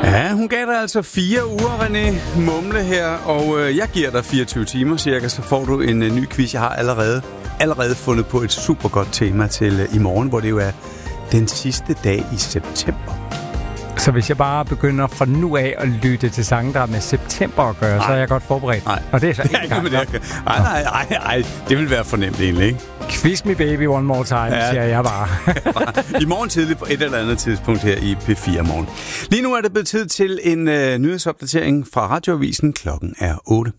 Ja, hun gav dig altså 4 uger, René Mumle her, og jeg giver dig 24 timer cirka, så får du en ny quiz. Jeg har allerede fundet på et super godt tema til i morgen, hvor det jo er den sidste dag i september. Så hvis jeg bare begynder fra nu af at lytte til sange, der er med september at gøre, så er jeg godt forberedt. Nej. Og det er så ikke gang. Nej, det vil være fornemt egentlig, ikke? Quiz me baby one more time, siger jeg bare. I morgen tidligt på et eller andet tidspunkt her i P4 Morgen. Lige nu er det blevet tid til en nyhedsopdatering fra Radioavisen. Klokken er 8.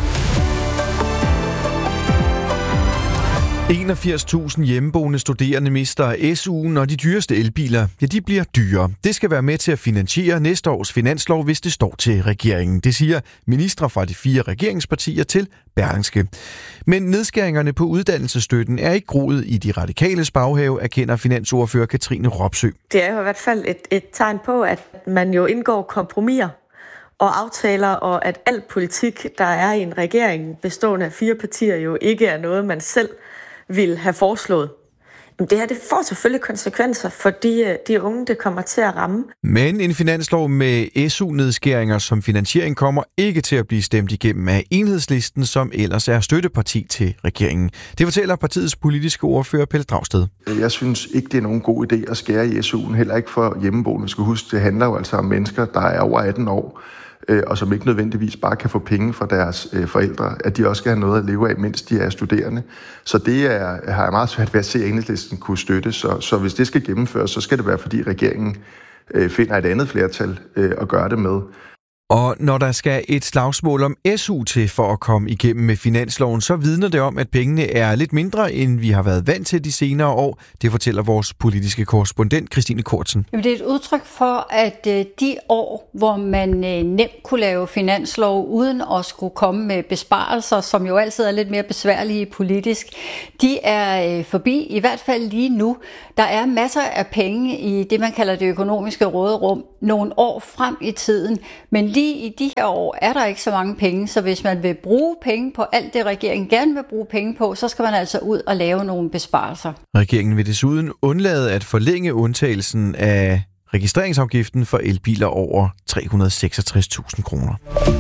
81.000 hjemmeboende studerende mister SU'en, når de dyreste elbiler, de bliver dyre. Det skal være med til at finansiere næste års finanslov, hvis det står til regeringen. Det siger ministre fra de 4 regeringspartier til Berlingske. Men nedskæringerne på uddannelsesstøtten er ikke groet i de radikales baghave, erkender finansordfører Katrine Robsøe. Det er jo i hvert fald et tegn på, at man jo indgår kompromiser og aftaler, og at al politik, der er i en regering bestående af 4 partier, jo ikke er noget, man selv vil have foreslået. Det her, det får selvfølgelig konsekvenser for de unge, det kommer til at ramme. Men en finanslov med SU-nedskæringer som finansiering kommer ikke til at blive stemt igennem af Enhedslisten, som ellers er støtteparti til regeringen. Det fortæller partiets politiske ordfører Pelle Dragsted. Jeg synes ikke, det er nogen god idé at skære i SU'en, heller ikke for hjemmeboende. Vi skal huske, det handler jo altså om mennesker, der er over 18 år, og som ikke nødvendigvis bare kan få penge fra deres forældre, at de også skal have noget at leve af, mens de er studerende. Så det har jeg meget svært ved at se, at Enhedslisten kunne støtte. Så hvis det skal gennemføres, så skal det være, fordi regeringen finder et andet flertal at gøre det med. Og når der skal et slagsmål om SU til for at komme igennem med finansloven, så vidner det om, at pengene er lidt mindre, end vi har været vant til de senere år. Det fortæller vores politiske korrespondent Christine Kortsen. Jamen, det er et udtryk for, at de år, hvor man nemt kunne lave finanslov uden at skulle komme med besparelser, som jo altid er lidt mere besværlige politisk, de er forbi, i hvert fald lige nu. Der er masser af penge i det, man kalder det økonomiske råderum, nogle år frem i tiden, men lige i de her år er der ikke så mange penge, så hvis man vil bruge penge på alt det, regeringen gerne vil bruge penge på, så skal man altså ud og lave nogle besparelser. Regeringen vil desuden undlade at forlænge undtagelsen af registreringsafgiften for elbiler over 366.000 kroner.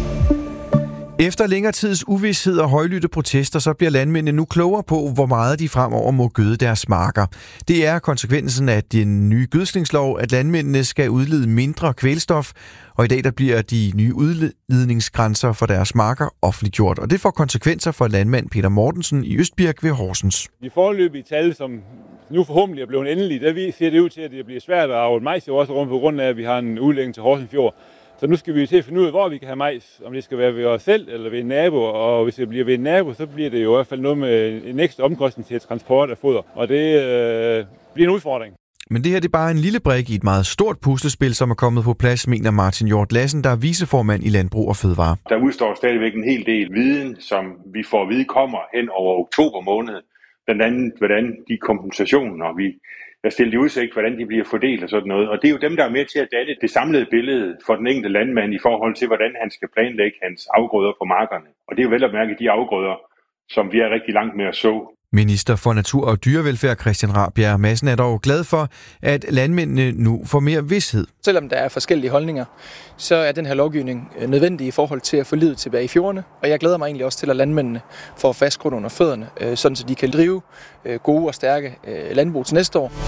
Efter længere tids uvished og højlydte protester, så bliver landmændene nu klogere på, hvor meget de fremover må gøde deres marker. Det er konsekvensen af den nye gødslingslov, at landmændene skal udlede mindre kvælstof, og i dag der bliver de nye udledningsgrænser for deres marker offentliggjort. Og det får konsekvenser for landmand Peter Mortensen i Østbirk ved Horsens. De foreløbige tal, som nu forhåbentlig er blevet endelige, der ser det ud til, at det bliver svært at avle majs i vores rum, på grund af, at vi har en udlægning til Horsens Fjord. Så nu skal vi til at finde ud af, hvor vi kan have majs, om det skal være ved os selv eller ved en nabo. Og hvis det bliver ved en nabo, så bliver det jo i hvert fald noget med en ekstra omkostning til transport af foder. Og det bliver en udfordring. Men det her det er bare en lille brik i et meget stort puslespil, som er kommet på plads, mener Martin Hjort Lassen, der er viceformand i Landbrug og Fødevare. Der udstår stadigvæk en hel del viden, som vi får at vide kommer hen over oktober måned. Blandt andet, hvordan de kompensationer, vi der stiller i udsigt, hvordan de bliver fordelt og sådan noget. Og det er jo dem, der er med til at danne det samlede billede for den enkelte landmand i forhold til, hvordan han skal planlægge hans afgrøder på markerne. Og det er jo vel at mærke de afgrøder, som vi er rigtig langt med at så. Minister for Natur og Dyrevelfærd Christian Rabjerg Madsen er dog glad for, at landmændene nu får mere vished. Selvom der er forskellige holdninger, så er den her lovgivning nødvendig i forhold til at få livet tilbage i fjordene. Og jeg glæder mig egentlig også til, at landmændene får fast grund under fødderne, sådan så de kan drive gode og stærke landbrug til næste år.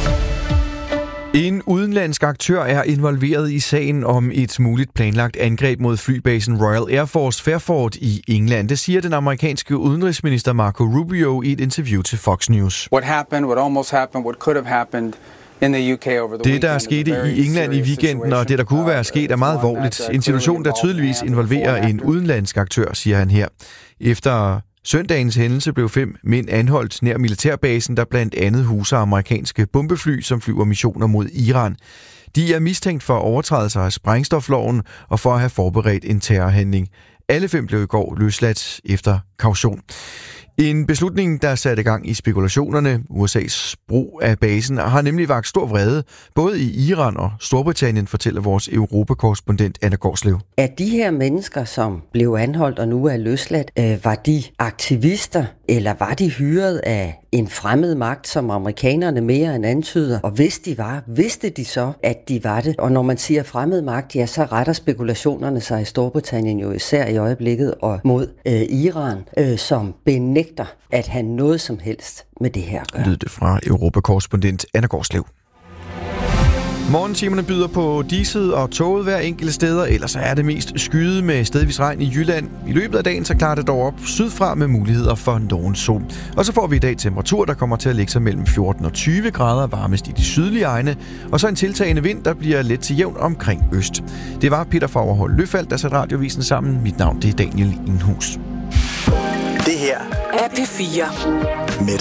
En udenlandsk aktør er involveret i sagen om et muligt planlagt angreb mod flybasen Royal Air Force Fairford i England. Det siger den amerikanske udenrigsminister Marco Rubio i et interview til Fox News. What almost happened, what could have happened in the UK over the weekend. Det, der skete i England i weekenden, og det, der kunne være sket, er meget alvorligt. En situation, der tydeligvis involverer en udenlandsk aktør, siger han her. Efter søndagens hændelse blev 5 mænd anholdt nær militærbasen, der blandt andet huser amerikanske bombefly, som flyver missioner mod Iran. De er mistænkt for overtrædelser af sprængstofloven og for at have forberedt en terrorhandling. Alle 5 blev i går løsladt efter kaution. En beslutning, der satte gang i spekulationerne. USA's brug af basen har nemlig vakt stor vrede, både i Iran og Storbritannien, fortæller vores europakorrespondent Anna Gårdslev. At de her mennesker, som blev anholdt og nu er løsladt, var de aktivister, eller var de hyret af en fremmed magt, som amerikanerne mere end antyder? Og hvis de var, vidste de så, at de var det? Og når man siger fremmed magt, ja, så retter spekulationerne sig i Storbritannien jo især i øjeblikket og mod Iran, som benægter at have noget som helst med det her at gøre. Lød det fra europakorrespondent Anna Gårdslev. Morgentimerne byder på diset og toget hver enkelte steder, ellers er det mest skyet med stedvis regn i Jylland. I løbet af dagen så klarer det dog op sydfra med muligheder for nogen sol. Og så får vi i dag temperatur, der kommer til at ligge sig mellem 14 og 20 grader, varmest i de sydlige egne, og så en tiltagende vind, der bliver let til jævn omkring øst. Det var Peter Fagerholt Løfald, der satte radiovisen sammen. Mit navn det er Daniel Inghus. Det her er P4. Med